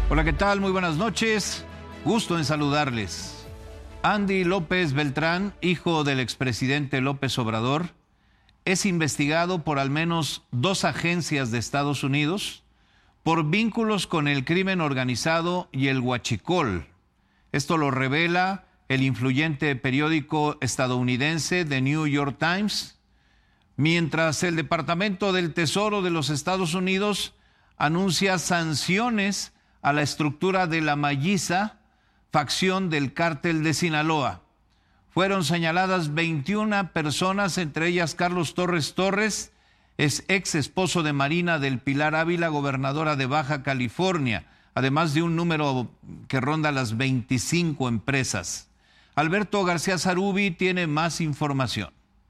Hola, ¿qué tal? Muy buenas noches. Gusto en saludarles. Andy López Beltrán, hijo del expresidente López Obrador, es investigado por al menos 2 agencias de Estados Unidos por vínculos con el crimen organizado y el huachicol. Esto lo revela el influyente periódico estadounidense The New York Times, mientras el Departamento del Tesoro de los Estados Unidos anuncia sanciones a la estructura de la Mayiza, facción del cártel de Sinaloa. Fueron señaladas 21 personas, entre ellas Carlos Torres Torres, ex esposo de Marina del Pilar Ávila, gobernadora de Baja California, además de un número que ronda las 25 empresas. Alberto García Zarubi tiene más información.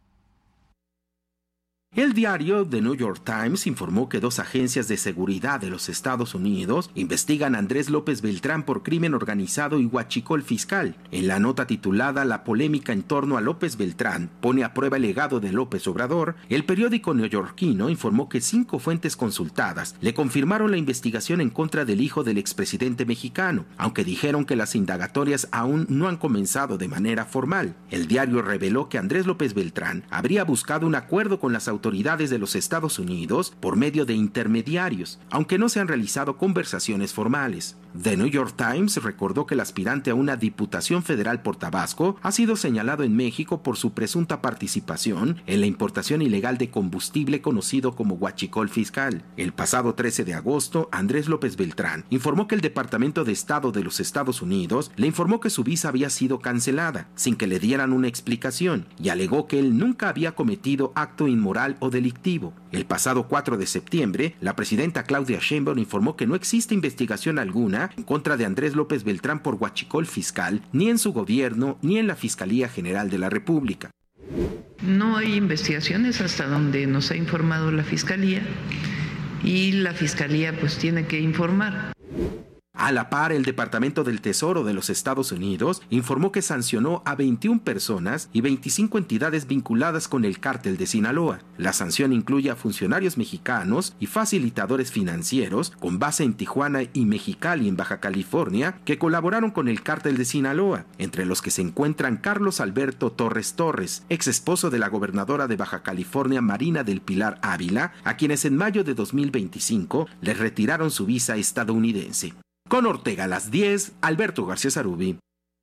El diario The New York Times informó que 2 agencias de seguridad de los Estados Unidos investigan a Andrés López Beltrán por crimen organizado y huachicol fiscal. En la nota titulada "La polémica en torno a López Beltrán pone a prueba el legado de López Obrador", el periódico neoyorquino informó que 5 fuentes consultadas le confirmaron la investigación en contra del hijo del expresidente mexicano, aunque dijeron que las indagatorias aún no han comenzado de manera formal. El diario reveló que Andrés López Beltrán habría buscado un acuerdo con las autoridades de los Estados Unidos por medio de intermediarios, aunque no se han realizado conversaciones formales. The New York Times recordó que el aspirante a una diputación federal por Tabasco ha sido señalado en México por su presunta participación en la importación ilegal de combustible conocido como huachicol fiscal. El pasado 13 de agosto, Andrés López Beltrán informó que el Departamento de Estado de los Estados Unidos le informó que su visa había sido cancelada, sin que le dieran una explicación, y alegó que él nunca había cometido acto inmoral o delictivo. El pasado 4 de septiembre, la presidenta Claudia Sheinbaum informó que no existe investigación alguna en contra de Andrés López Beltrán por huachicol fiscal, ni en su gobierno, ni en la Fiscalía General de la República. No hay investigaciones hasta donde nos ha informado la Fiscalía, y la Fiscalía pues tiene que informar. A la par, el Departamento del Tesoro de los Estados Unidos informó que sancionó a 21 personas y 25 entidades vinculadas con el cártel de Sinaloa. La sanción incluye a funcionarios mexicanos y facilitadores financieros con base en Tijuana y Mexicali, en Baja California, que colaboraron con el cártel de Sinaloa, entre los que se encuentran Carlos Alberto Torres Torres, ex esposo de la gobernadora de Baja California, Marina del Pilar Ávila, a quienes en mayo de 2025 les retiraron su visa estadounidense. Con Ortega a las 10, Alberto García Zarubi.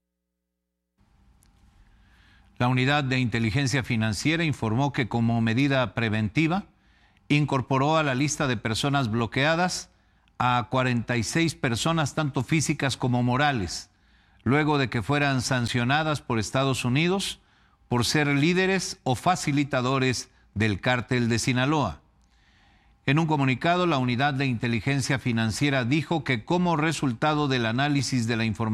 La Unidad de Inteligencia Financiera informó que como medida preventiva incorporó a la lista de personas bloqueadas a 46 personas, tanto físicas como morales, luego de que fueran sancionadas por Estados Unidos por ser líderes o facilitadores del cártel de Sinaloa. En un comunicado, la Unidad de Inteligencia Financiera dijo que como resultado del análisis de la información